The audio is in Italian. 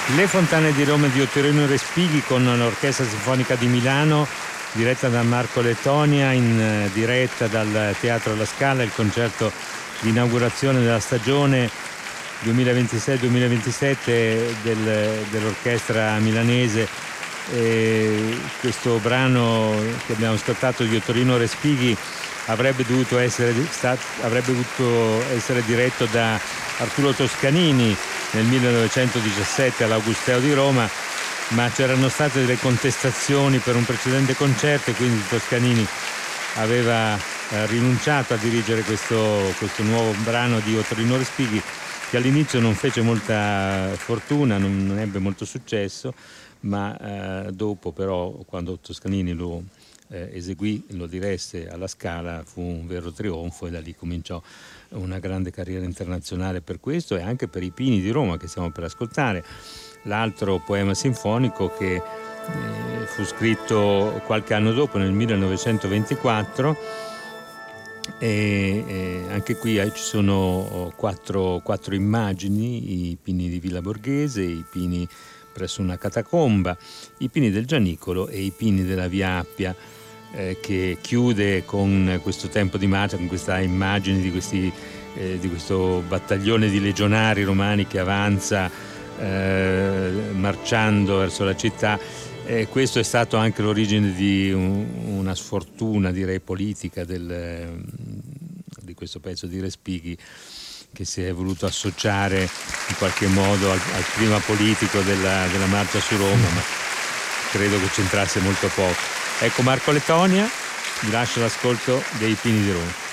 Le Fontane di Roma di Ottorino Respighi con l'Orchestra Sinfonica di Milano, diretta da Marco Lettonia, in diretta dal Teatro alla Scala, il concerto di inaugurazione della stagione 2026-2027 dell'orchestra milanese. Questo brano che abbiamo ascoltato di Ottorino Respighi avrebbe dovuto essere diretto da Arturo Toscanini nel 1917 all'Augusteo di Roma, ma c'erano state delle contestazioni per un precedente concerto e quindi Toscanini aveva rinunciato a dirigere questo nuovo brano di Ottorino Respighi, che all'inizio non fece molta fortuna, non ebbe molto successo, ma dopo però, quando Toscanini lo eseguì, lo diresse alla Scala, fu un vero trionfo e da lì cominciò una grande carriera internazionale per questo e anche per i Pini di Roma che stiamo per ascoltare, l'altro poema sinfonico che fu scritto qualche anno dopo, nel 1924, e anche qui ci sono quattro immagini: i pini di Villa Borghese, i pini presso una catacomba, i pini del Gianicolo e i pini della Via Appia, che chiude con questo tempo di marcia, con questa immagine di questo battaglione di legionari romani che avanza marciando verso la città. Questo è stato anche l'origine di una sfortuna, direi, politica di questo pezzo di Respighi, che si è voluto associare in qualche modo al clima politico della marcia su Roma, ma credo che c'entrasse molto poco. Ecco, Marco Lettonia, vi lascio l'ascolto dei Pini di Roma.